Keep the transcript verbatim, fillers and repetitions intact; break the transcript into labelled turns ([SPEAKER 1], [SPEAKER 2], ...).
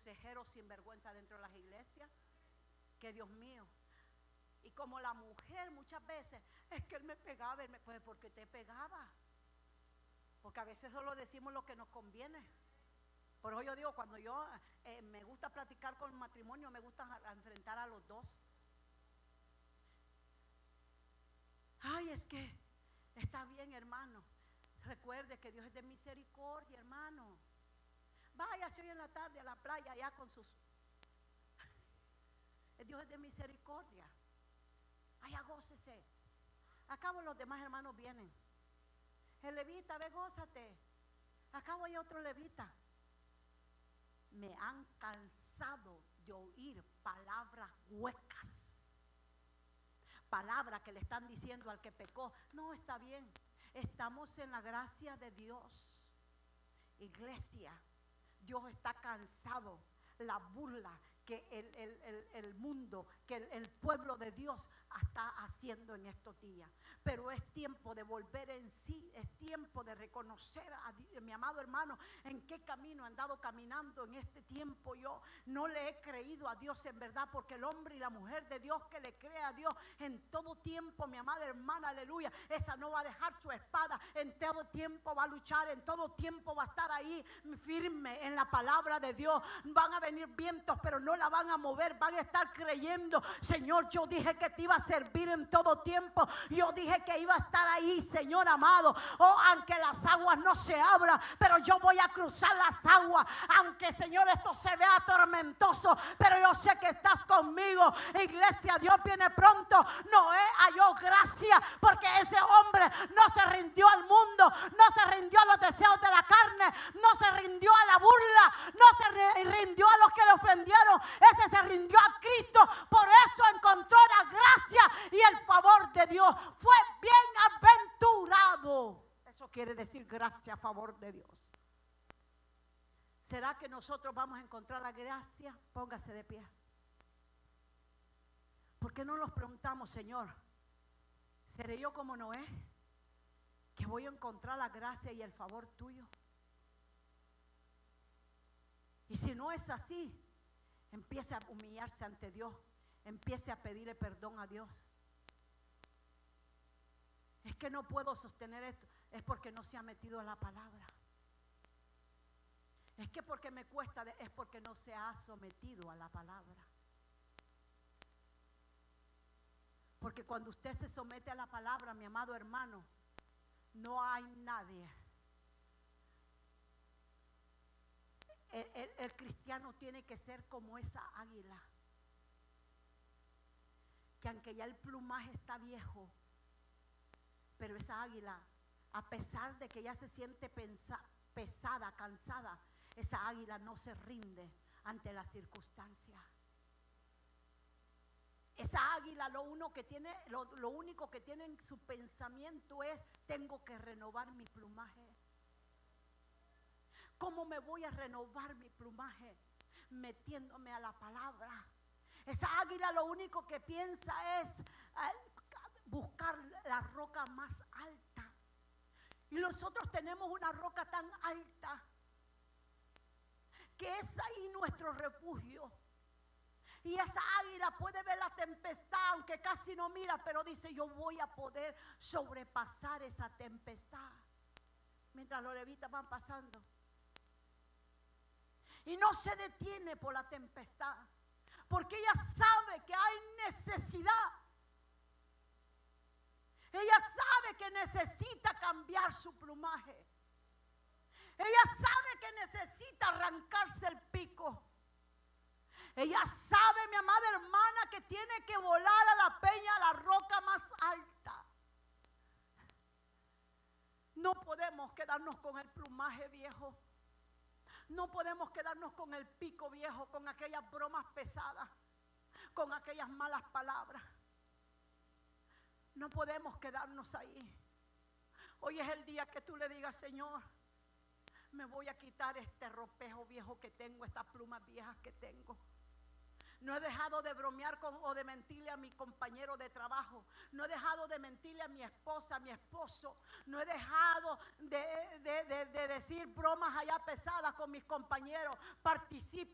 [SPEAKER 1] consejeros sinvergüenza dentro de las iglesias. Que Dios mío. Y como la mujer muchas veces, es que él me pegaba, él me, pues porque te pegaba. Porque a veces solo decimos lo que nos conviene. Por eso yo digo, cuando yo eh, me gusta platicar con el matrimonio, me gusta a, a enfrentar a los dos. Ay, es que está bien, hermano. Recuerde que Dios es de misericordia, hermano. Váyase hoy en la tarde a la playa allá con sus... Dios es de misericordia. Allá gócese. Acabo los demás hermanos vienen. El levita, ve, gózate. Acabo hay otro levita. Me han cansado de oír palabras huecas. Palabras que le están diciendo al que pecó. No, está bien. Estamos en la gracia de Dios. Iglesia, Dios está cansado. La burla que el, el, el, el mundo, que el, el pueblo de Dios está haciendo en estos días. Pero es tiempo de volver en sí, es tiempo de reconocer a Dios, mi amado hermano, en qué camino he andado caminando en este tiempo. Yo no le he creído a Dios en verdad, porque el hombre y la mujer de Dios que le cree a Dios en todo tiempo, mi amada hermana, aleluya, esa no va a dejar su espada, en todo tiempo va a luchar, en todo tiempo va a estar ahí firme en la palabra de Dios. Van a venir vientos, pero no la van a mover, van a estar creyendo. Señor, yo dije que te iba a servir en todo tiempo, yo dije que iba a estar ahí, Señor amado. Oh, aunque las aguas no se abran, pero yo voy a cruzar las aguas. Aunque, Señor, esto se vea tormentoso, pero yo sé que estás conmigo. Iglesia, Dios viene pronto. Noé halló gracia, porque ese hombre no se rindió al mundo, no se rindió a los deseos de la carne, no se rindió a la burla, no se rindió a los que le ofendieron. Ese se rindió a Cristo. Por eso encontró la gracia y el favor de Dios. Fue bienaventurado. Eso quiere decir gracia a favor de Dios. ¿Será que nosotros vamos a encontrar la gracia? Póngase de pie. ¿Por qué no nos preguntamos, Señor, ¿seré yo como Noé, que voy a encontrar la gracia y el favor tuyo? Y si no es así, empiece a humillarse ante Dios, empiece a pedirle perdón a Dios. Es que no puedo sostener esto, es porque no se ha metido a la palabra. Es que porque me cuesta, es porque no se ha sometido a la palabra. Porque cuando usted se somete a la palabra, mi amado hermano, no hay nadie. El, el, el cristiano tiene que ser como esa águila, que aunque ya el plumaje está viejo, pero esa águila, a pesar de que ya se siente pensa, pesada, cansada, esa águila no se rinde ante las circunstancias. Esa águila lo, uno que tiene, lo, lo único que tiene en su pensamiento es: tengo que renovar mi plumaje. ¿Cómo me voy a renovar mi plumaje? Metiéndome a la palabra. Esa águila lo único que piensa es eh, buscar la roca más alta. Y nosotros tenemos una roca tan alta que es ahí nuestro refugio. Y esa águila puede ver la tempestad, aunque casi no mira, pero dice: yo voy a poder sobrepasar esa tempestad. Mientras los levitas van pasando. Y no se detiene por la tempestad, porque ella sabe que hay necesidad. Ella sabe que necesita cambiar su plumaje. Ella sabe que necesita arrancarse el pico. Ella sabe, mi amada hermana, que tiene que volar a la peña, a la roca más alta. No podemos quedarnos con el plumaje viejo. No podemos quedarnos con el pico viejo, con aquellas bromas pesadas, con aquellas malas palabras. No podemos quedarnos ahí. Hoy es el día que tú le digas: Señor, me voy a quitar este ropejo viejo que tengo, estas plumas viejas que tengo. No he dejado de bromear con, o de mentirle a mi compañero de trabajo. No he dejado de mentirle a mi esposa, a mi esposo. No he dejado de, de, de, de decir bromas allá pesadas con mis compañeros. Participo